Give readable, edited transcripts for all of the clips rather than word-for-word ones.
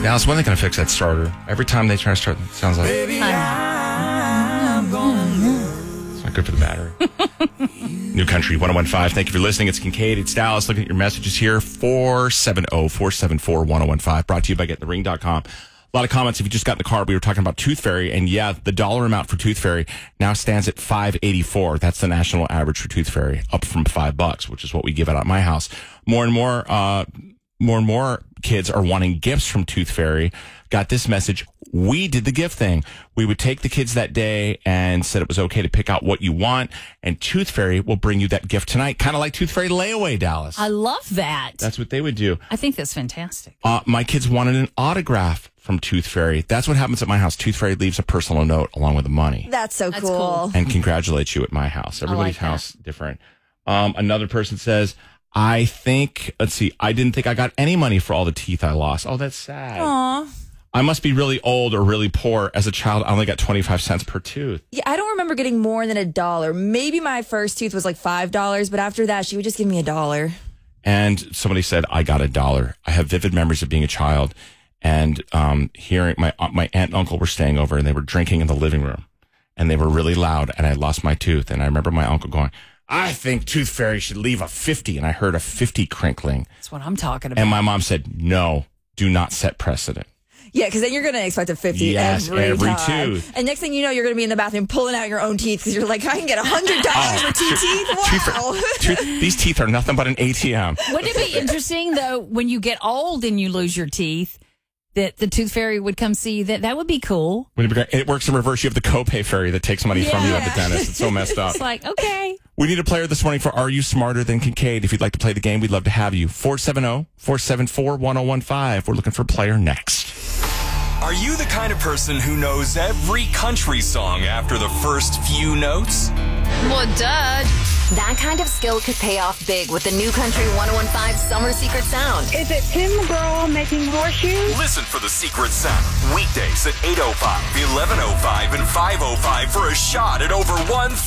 Dallas, when are they going to fix that starter? Every time they try to start, it sounds like... Baby, I'm gonna... It's not good for the battery. New Country 101.5. Thank you for listening. It's Kincaid. It's Dallas. Looking at your messages here. 470-474-1015. Brought to you by GetTheRing.com. A lot of comments. If you just got in the car, we were talking about Tooth Fairy. And yeah, the dollar amount for Tooth Fairy now stands at $5.84. That's the national average for Tooth Fairy, up from $5, which is what we give out at my house. More and more kids are wanting gifts from Tooth Fairy. Got this message. We did the gift thing. We would take the kids that day and said it was okay to pick out what you want, and Tooth Fairy will bring you that gift tonight, kind of like Tooth Fairy Layaway, Dallas. I love that. That's what they would do. I think that's fantastic. My kids wanted an autograph from Tooth Fairy. That's what happens at my house. Tooth Fairy leaves a personal note along with the money. That's so cool. And congratulates you at my house. Everybody's house different. Another person says, I didn't think I got any money for all the teeth I lost. Oh, that's sad. Aw. I must be really old or really poor. As a child, I only got 25 cents per tooth. Yeah, I don't remember getting more than $1. Maybe my first tooth was like $5, but after that, she would just give me $1. And somebody said, I got $1. I have vivid memories of being a child and hearing my aunt and uncle were staying over, and they were drinking in the living room, and they were really loud, and I lost my tooth. And I remember my uncle going, I think Tooth Fairy should leave a 50. And I heard a 50 crinkling. That's what I'm talking about. And my mom said, no, do not set precedent. Yeah, because then you're going to expect a 50 every time. tooth. And next thing you know, you're going to be in the bathroom pulling out your own teeth because you're like, I can get $100 for two teeth? Wow. These teeth are nothing but an ATM. Wouldn't it be interesting, though, when you get old and you lose your teeth, that the Tooth Fairy would come see you? That would be cool. It works in reverse. You have the copay fairy that takes money from you at the dentist. It's so messed up. It's like, okay. We need a player this morning for Are You Smarter Than Kincaid? If you'd like to play the game, we'd love to have you. 470-474-1015. We're looking for a player next. Are you the kind of person who knows every country song after the first few notes? Well, duh. That kind of skill could pay off big with the New Country 101.5 Summer Secret Sound. Is it Tim McGraw making horseshoes? Listen for the Secret Sound weekdays at 8:05, 11:05, and 5:05 for a shot at over $1,000.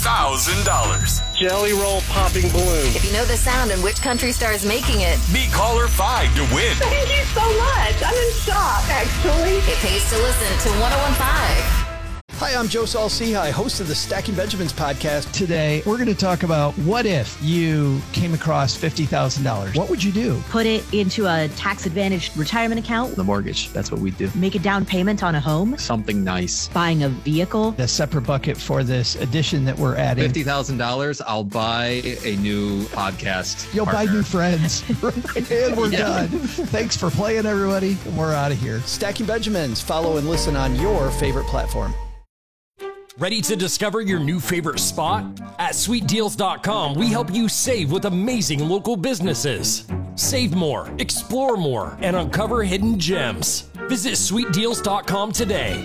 Jelly roll popping balloon. If you know the sound and which country star is making it, be caller 5 to win. Thank you so much. I'm in shock, actually. It pays to listen to 101.5. Hi, I'm Joe Saul-Sehy, host of the Stacking Benjamins podcast. Today, we're going to talk about what if you came across $50,000. What would you do? Put it into a tax-advantaged retirement account. The mortgage, that's what we do. Make a down payment on a home. Something nice. Buying a vehicle. A separate bucket for this addition that we're adding. $50,000, I'll buy a new podcast You'll partner. buy new friends. And we're done. Thanks for playing, everybody. We're out of here. Stacking Benjamins. Follow and listen on your favorite platform. Ready to discover your new favorite spot? At sweetdeals.com, we help you save with amazing local businesses. Save more, explore more, and uncover hidden gems. Visit sweetdeals.com today.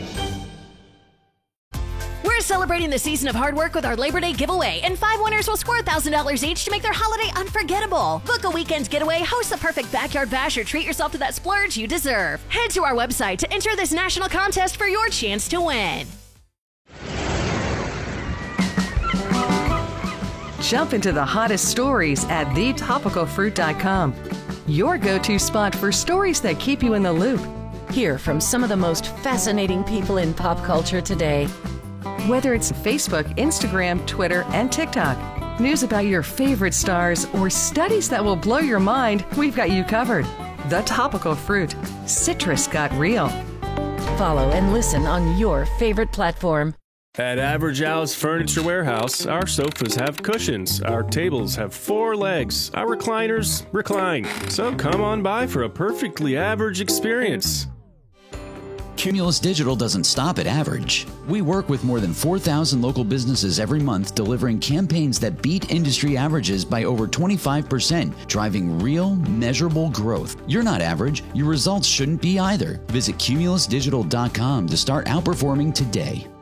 We're celebrating the season of hard work with our Labor Day giveaway, and 5 winners will score $1,000 each to make their holiday unforgettable. Book a weekend getaway, host the perfect backyard bash, or treat yourself to that splurge you deserve. Head to our website to enter this national contest for your chance to win. Jump into the hottest stories at thetopicalfruit.com. Your go-to spot for stories that keep you in the loop. Hear from some of the most fascinating people in pop culture today. Whether it's Facebook, Instagram, Twitter, and TikTok, news about your favorite stars, or studies that will blow your mind, we've got you covered. The Topical Fruit. Citrus got real. Follow and listen on your favorite platform. At Average Al's Furniture Warehouse, our sofas have cushions, our tables have 4 legs, our recliners recline. So come on by for a perfectly average experience. Cumulus Digital doesn't stop at average. We work with more than 4,000 local businesses every month, delivering campaigns that beat industry averages by over 25%, driving real, measurable growth. You're not average. Your results shouldn't be either. Visit cumulusdigital.com to start outperforming today.